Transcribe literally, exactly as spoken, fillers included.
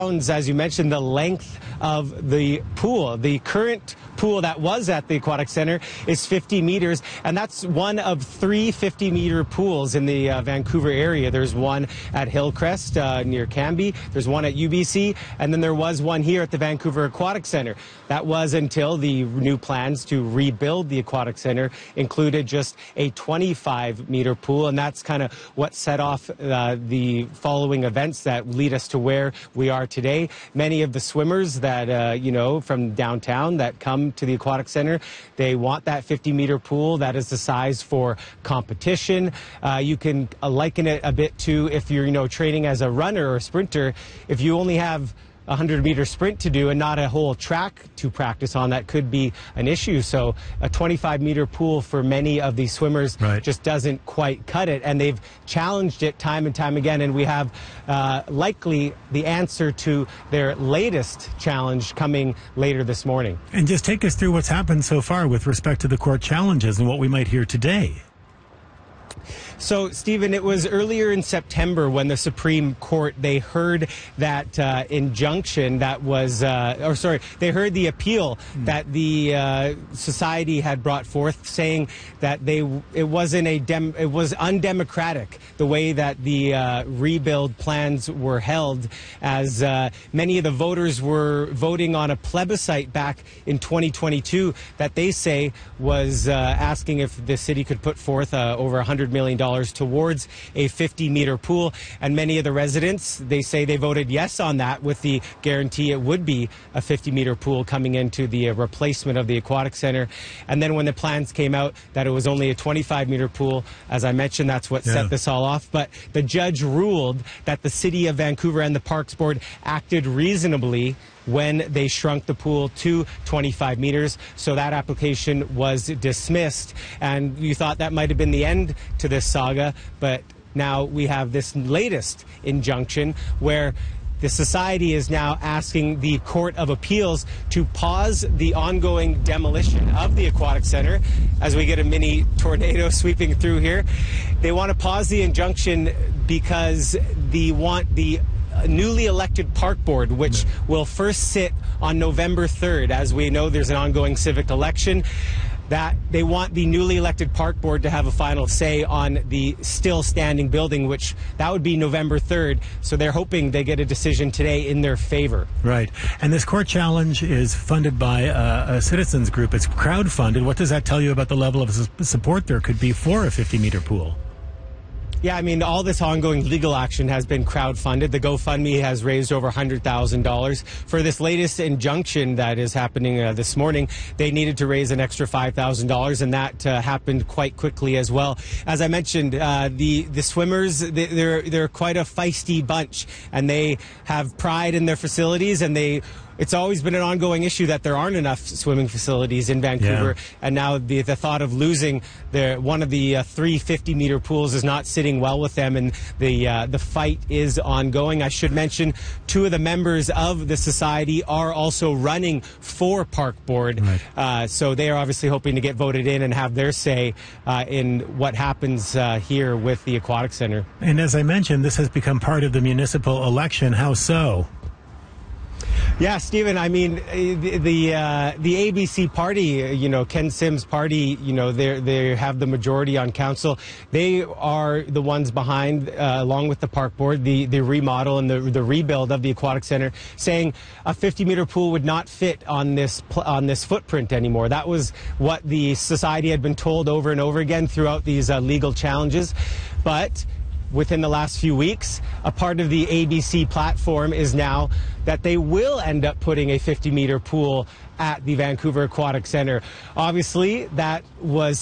As you mentioned, the length of the pool. The current pool that was at the Aquatic Center is fifty meters, and that's one of three fifty meter pools in the uh, Vancouver area. There's one at Hillcrest uh, near Cambie, there's one at U B C, and then there was one here at the Vancouver Aquatic Center. That was until the new plans to rebuild the Aquatic Center included just a twenty-five meter pool, and that's kind of what set off uh, the following events that lead us to where we are today. Many of the swimmers that, uh, you know, from downtown that come to the Aquatic Center, they want that fifty meter pool. That is the size for competition. Uh, you can uh, liken it a bit to if you're, you know, training as a runner or a sprinter. If you only have a hundred meter sprint to do and not a whole track to practice on, that could be an issue. So a twenty-five meter pool for many of these swimmers right. just doesn't quite cut it, and they've challenged it time and time again, and we have uh, likely the answer to their latest challenge coming later this morning. And just take us through what's happened so far with respect to the court challenges and what we might hear today. So, Stephen, it was earlier in September when the Supreme Court, they heard that uh, injunction that was, uh, or sorry, they heard the appeal mm. that the uh, society had brought forth, saying that they it wasn't a dem, it was undemocratic the way that the uh, rebuild plans were held, as uh, many of the voters were voting on a plebiscite back in twenty twenty-two that they say was uh, asking if the city could put forth uh, over one hundred million dollars towards a fifty meter pool, and many of the residents, they say they voted yes on that with the guarantee it would be a fifty meter pool coming into the uh, replacement of the Aquatic Center. And then when the plans came out that it was only a twenty-five meter pool, as I mentioned, that's what yeah. set this all off. But the judge ruled that the City of Vancouver and the Parks Board acted reasonably when they shrunk the pool to twenty-five meters. So that application was dismissed, and you thought that might have been the end to this saga, but now we have this latest injunction where the society is now asking the Court of Appeals to pause the ongoing demolition of the Aquatic Center as we get a mini tornado sweeping through here. They want to pause the injunction because they want the newly elected park board, which will first sit on November third. As we know, there's an ongoing civic election. That they want the newly elected park board to have a final say on the still standing building, which that would be November third. So they're hoping they get a decision today in their favor. Right. And this court challenge is funded by a, a citizens group. It's crowdfunded. What does that tell you about the level of support there could be for a fifty meter pool? Yeah, I mean, all this ongoing legal action has been crowdfunded. The GoFundMe has raised over one hundred thousand dollars. For this latest injunction that is happening uh, this morning, they needed to raise an extra five thousand dollars, and that uh, happened quite quickly as well. As I mentioned, uh, the, the swimmers, they, they're, they're quite a feisty bunch, and they have pride in their facilities, and they... It's always been an ongoing issue that there aren't enough swimming facilities in Vancouver, yeah. and now the, the thought of losing the, one of the uh, three fifty meter pools is not sitting well with them, and the uh, the fight is ongoing. I should mention two of the members of the society are also running for Park Board, right. uh, so they are obviously hoping to get voted in and have their say uh, in what happens uh, here with the Aquatic Center. And as I mentioned, this has become part of the municipal election. How so? Yeah, Stephen, I mean, the the, uh, the A B C party, you know, Ken Sims' party, you know, they they have the majority on council. They are the ones behind, uh, along with the park board, the, the remodel and the, the rebuild of the Aquatic Center, saying a fifty meter pool would not fit on this, on this footprint anymore. That was what the society had been told over and over again throughout these uh, legal challenges. But within the last few weeks, a part of the A B C platform is now that they will end up putting a fifty meter pool at the Vancouver Aquatic Center. Obviously, that was